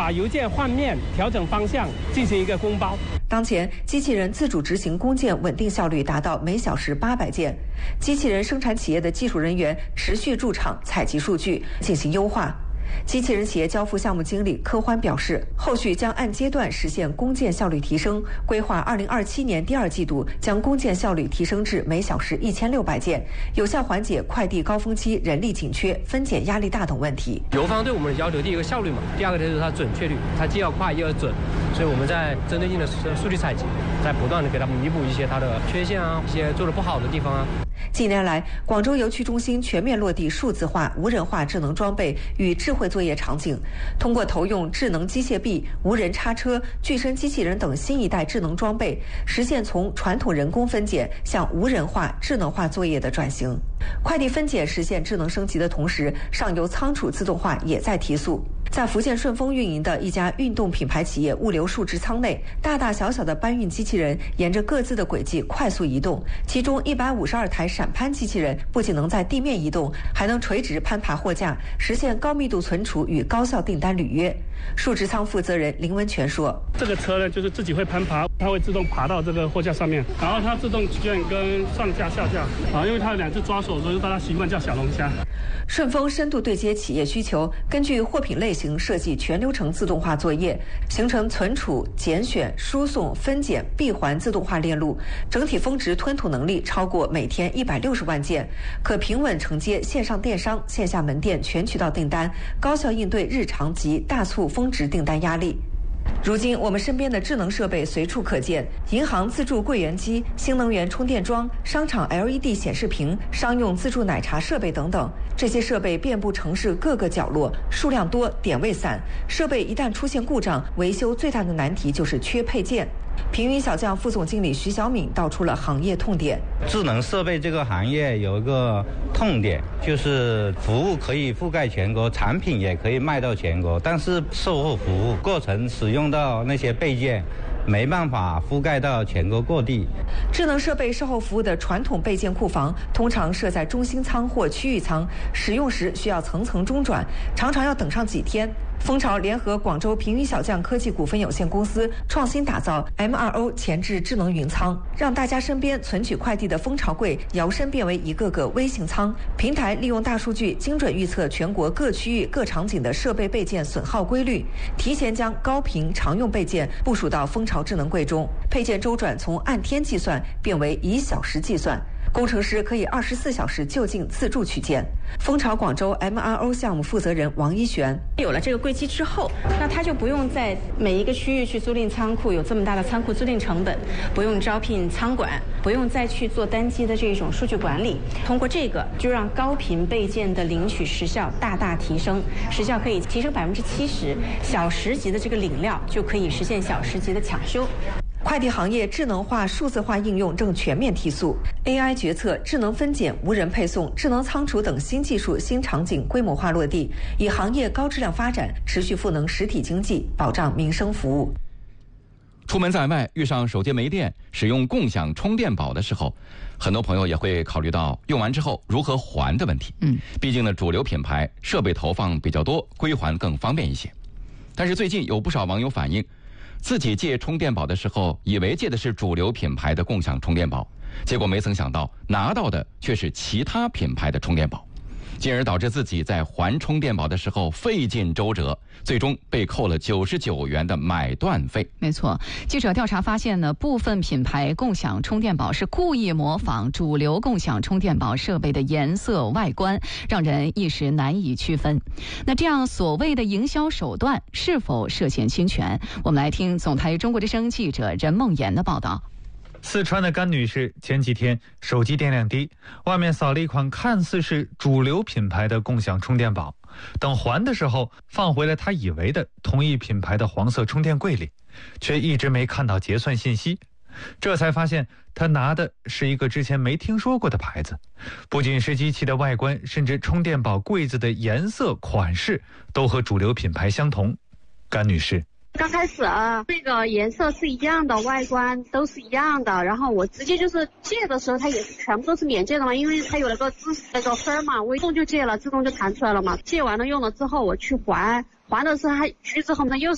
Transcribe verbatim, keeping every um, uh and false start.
把邮件换面、调整方向，进行一个公包。 当前，机器人自主执行工件稳定效率达到每小时八百件。机器人生产企业的技术人员持续驻场采集数据，进行优化。机器人企业交付项目经理柯欢表示，后续将按阶段实现工件效率提升，规划二零二七年第二季度将工件效率提升至每小时一千六百件，有效缓解快递高峰期人力紧缺、分拣压力大等问题。 邮方对我们的要求，第一个效率嘛，第二个就是它准确率，它既要快又要准，所以我们在针对性的数据采集，在不断的给它弥补一些它的缺陷啊，一些做得不好的地方啊。 近年来，广州邮区中心全面落地数字化、无人化智能装备与智慧作业场景，通过投用智能机械臂、无人叉车、具身机器人等新一代智能装备，实现从传统人工分拣向无人化、智能化作业的转型。快递分拣实现智能升级的同时，上游仓储自动化也在提速。在福建顺丰运营的一家运动品牌企业物流数值仓内，大大小小的搬运机器人沿着各自的轨迹快速移动，其中一百五十二台闪攀机器人不仅能在地面移动，还能垂直攀爬货架，实现高密度存储与高效订单履约。数值仓负责人林文全说：“ 这个车呢，就是自己会攀爬，它会自动爬到这个货架上面，然后它自动卷跟上架下架啊，因为它有两只抓手，所以大家习惯叫小龙虾。” 顺丰深度对接企业需求，根据货品类型设计全流程自动化作业，形成存储、拣选、输送、分拣闭环自动化链路，整体峰值吞吐能力超过每天一百六十万件，可平稳承接线上电商、线下门店全渠道订单，高效应对日常及大促峰值订单压力。如今，我们身边的智能设备随处可见，银行自助柜员机、新能源充电桩、商场 L E D 显示屏、商用自助奶茶设备等等。这些设备遍布城市各个角落，数量多，点位散。设备一旦出现故障，维修最大的难题就是缺配件。平云小将副总经理徐小敏道出了行业痛点。 智能设备这个行业有一个痛点，就是服务可以覆盖全国，产品也可以卖到全国，但是售后服务过程使用到那些备件没办法覆盖到全国各地。 智能设备售后服务的传统备件库房通常设在中心仓或区域仓，使用时需要层层中转，常常要等上几天。蜂巢联合广州平云小将科技股份有限公司创新打造 M 二 O 前置智能云仓，让大家身边存取快递的蜂巢柜摇身变为一个个微型仓。平台利用大数据精准预测全国各区域各场景的设备备件损耗规律，提前将高频常用备件部署到蜂巢智能柜中，配件周转从按天计算变为以小时计算。工程师可以二十四小时就近自助取件。蜂巢广州 M 二 O 项目负责人王一璇： 有了这个柜机之后，那他就不用在每一个区域去租赁仓库，有这么大的仓库租赁成本，不用招聘仓管，不用再去做单机的这种数据管理。通过这个，就让高频备件的领取时效大大提升，时效可以提升百分之七十，小时级的这个领料就可以实现小时级的抢修。 快递行业智能化、数字化应用正全面提速 ，A I 决策、智能分拣、无人配送、智能仓储等新技术、新场景规模化落地，以行业高质量发展持续赋能实体经济，保障民生服务。 出门在外遇上手机没电，使用共享充电宝的时候，很多朋友也会考虑到用完之后如何还的问题。嗯，毕竟呢，主流品牌设备投放比较多，归还更方便一些。但是最近有不少网友反映，自己借充电宝的时候，以为借的是主流品牌的共享充电宝，结果没曾想到拿到的却是其他品牌的充电宝，进而导致自己在还充电宝的时候费尽周折，最终被扣了九十九元的买断费。 没错，记者调查发现呢，部分品牌共享充电宝是故意模仿主流共享充电宝设备的颜色外观，让人一时难以区分。那这样所谓的营销手段是否涉嫌侵权？我们来听总台中国之声记者任梦妍的报道。 四川的甘女士前几天手机电量低，外面扫了一款看似是主流品牌的共享充电宝，等还的时候放回了她以为的同一品牌的黄色充电柜里，却一直没看到结算信息。这才发现她拿的是一个之前没听说过的牌子，不仅是机器的外观，甚至充电宝柜子的颜色款式都和主流品牌相同。甘女士刚开始啊，那个颜色是一样的，外观都是一样的，然后我直接就是借的时候，它也是全部都是免借的嘛，因为它有那个自那个分嘛，我一动就借了，自动就弹出来了嘛。借完了用了之后，我去还，还的时候它橘子后面又